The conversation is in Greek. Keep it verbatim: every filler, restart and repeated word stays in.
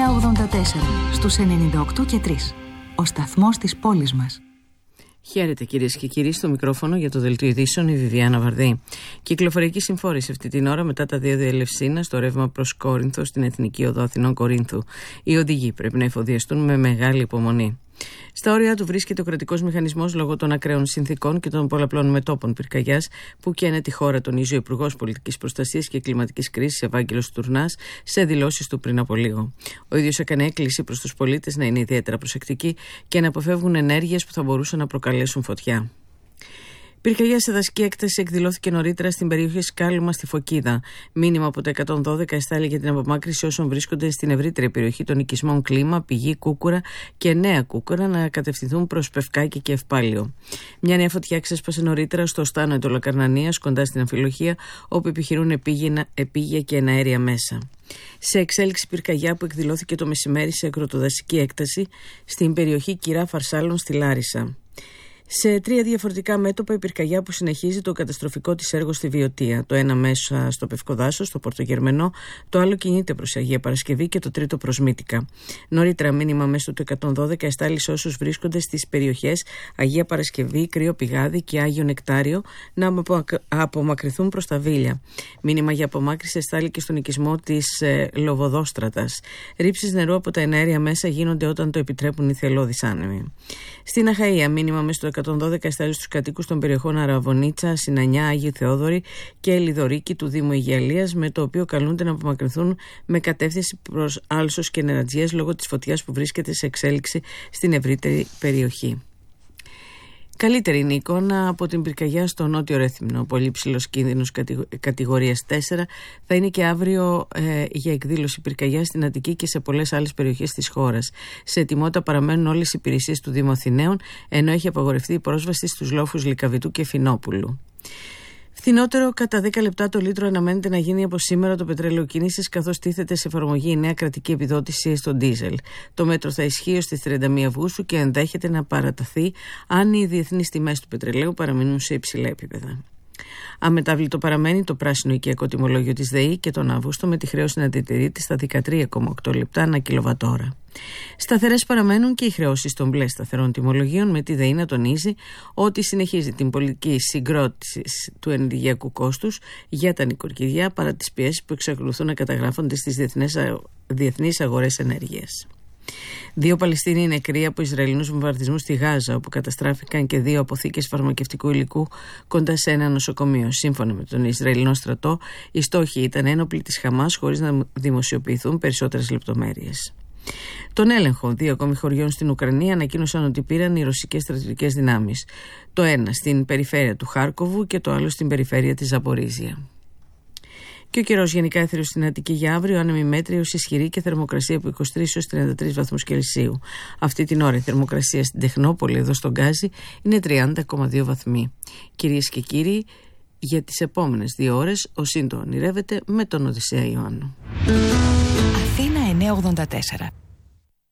εννιά ογδόντα τέσσερα στους ενενήντα οκτώ και τρία. Ο σταθμός της πόλης μας. Χαίρετε κυρίες και κύριοι, στο μικρόφωνο για το Δελτίο Ειδήσεων η Βιβιάνα Βαρδή. Κυκλοφοριακή συμφόρηση αυτή την ώρα μετά τα δύο διελευσίνα στο ρεύμα προς Κόρινθο στην Εθνική Οδό Αθηνών Κορίνθου. Οι οδηγοί πρέπει να εφοδιαστούν με μεγάλη υπομονή. Στα όρια του βρίσκεται ο κρατικός μηχανισμός λόγω των ακραίων συνθήκων και των πολλαπλών μετόπων πυρκαγιάς που καίνε τη χώρα, τονίζει ο Υπουργός Πολιτικής Προστασίας και Κλιματικής Κρίσης Ευάγγελος Τουρνάς σε δηλώσεις του πριν από λίγο. Ο ίδιος έκανε έκκληση προς τους πολίτες να είναι ιδιαίτερα προσεκτικοί και να αποφεύγουν ενέργειες που θα μπορούσαν να προκαλέσουν φωτιά. Πυρκαγιά σε δασική έκταση εκδηλώθηκε νωρίτερα στην περιοχή Σκάλωμα στη Φωκίδα. Μήνυμα από το εκατόν δώδεκα εστάλει για την απομάκρυνση όσων βρίσκονται στην ευρύτερη περιοχή των οικισμών Κλίμα, Πηγή, Κούκουρα και Νέα Κούκουρα να κατευθυνθούν προς Πευκάκη και Ευπάλιο. Μια νέα φωτιά ξέσπασε νωρίτερα στο Στάνο Εντολοκαρνανίας, κοντά στην Αμφιλοχία, όπου επιχειρούν επίγεια και εναέρια μέσα. Σε εξέλιξη πυρκαγιά που εκδηλώθηκε το μεσημέρι σε ακροτοδασική έκταση στην περιοχή Κυρά Φαρσάλων στη Λάρισα. Σε τρία διαφορετικά μέτωπα η πυρκαγιά που συνεχίζει το καταστροφικό της έργο στη Βιωτία. Το ένα μέσα στο Πευκοδάσο, στο Πορτογερμενό, το άλλο κινείται προς Αγία Παρασκευή και το τρίτο προς Μύτικα. Νωρίτερα μήνυμα μέσω του εκατόν δώδεκα εστάλει σε όσους βρίσκονται στις περιοχές Αγία Παρασκευή, Κρύο Πηγάδι και Άγιο Νεκτάριο να απομακρυνθούν προς τα Βίλια. Μήνυμα για απομάκρυνση εστάλει και στον οικισμό της ε, Λοβοδόστρατας. Ρήψεις νερού από τα εναέρια μέσα γίνονται όταν το επιτρέπουν οι θελώδεις άνεμοι. Στην Αχαΐα, μήνυμα μέσω του εκατόν δώδεκα εστάλει στους κατοίκους των περιοχών Αραβωνίτσα, Συνανιά, Άγιου Θεόδωρη και Ελιδωρίκη του Δήμου Αιγιαλίας, με το οποίο καλούνται να απομακρυνθούν με κατεύθυνση προς Άλσος και Νερατζίας λόγω της φωτιάς που βρίσκεται σε εξέλιξη στην ευρύτερη περιοχή. Καλύτερη είναι η εικόνα από την πυρκαγιά στο Νότιο Ρέθυμνο. Πολύ ψηλός κίνδυνος κατηγορίας τέσσερα θα είναι και αύριο ε, για εκδήλωση πυρκαγιά στην Αττική και σε πολλές άλλες περιοχές της χώρας. Σε ετοιμότητα παραμένουν όλες οι υπηρεσίες του Δήμου Αθηναίων, ενώ έχει απαγορευτεί η πρόσβαση στους λόφους Λυκαβητού και Φινόπουλου. Φθηνότερο κατά δέκα λεπτά το λίτρο αναμένεται να γίνει από σήμερα το πετρέλαιο κίνησης, καθώς τίθεται σε εφαρμογή η νέα κρατική επιδότηση στο ντίζελ. Το μέτρο θα ισχύει ως τις τριάντα μία Αυγούστου και ενδέχεται να παραταθεί αν οι διεθνείς τιμές του πετρελαίου παραμείνουν σε υψηλά επίπεδα. Αμετάβλητο παραμένει το πράσινο οικιακό τιμολόγιο της ΔΕΗ και τον Αύγουστο, με τη χρέωση να αντιτηρείται στα δεκατρία κόμμα οκτώ λεπτά ανά κιλοβατόρα. Σταθερές παραμένουν και οι χρεώσεις των μπλε σταθερών τιμολογίων, με τη ΔΕΗ να τονίζει ότι συνεχίζει την πολιτική συγκρότηση του ενεργειακού κόστους για τα νοικοκυριά παρά τις πιέσεις που εξακολουθούν να καταγράφονται στις διεθνείς αγορές ενέργειας. Δύο Παλαιστίνοι νεκροί από Ισραηλινούς βομβαρδισμούς στη Γάζα, όπου καταστράφηκαν και δύο αποθήκες φαρμακευτικού υλικού κοντά σε ένα νοσοκομείο. Σύμφωνα με τον Ισραηλινό στρατό, οι στόχοι ήταν ένοπλοι της Χαμάς, χωρίς να δημοσιοποιηθούν περισσότερες λεπτομέρειες. Τον έλεγχο δύο ακόμη χωριών στην Ουκρανία ανακοίνωσαν ότι πήραν οι ρωσικές στρατιωτικές δυνάμεις. Το ένα στην περιφέρεια του Χάρκοβου και το άλλο στην περιφέρεια της Ζαπορίζια. Και ο καιρός γενικά έθεριος στην Αττική για αύριο, άνεμη μέτρη έως ισχυρή και θερμοκρασία από είκοσι τρεις έως τριάντα τρεις βαθμούς Κελσίου. Αυτή την ώρα η θερμοκρασία στην Τεχνόπολη, εδώ στον Γκάζι, είναι τριάντα κόμμα δύο βαθμοί. Κυρίες και κύριοι, για τις επόμενες δύο ώρες ο Σύντο ονειρεύεται με τον Οδυσσέα Ιωάννου. Αθήνα εννιακόσια ογδόντα τέσσερα.